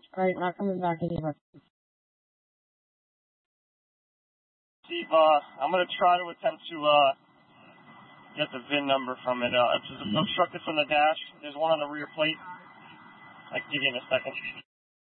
Alright, not coming back anymore. Steve, I'm going to try to attempt to get the VIN number from it. It's obstructed from the dash. There's one on the rear plate. I can give you in a second.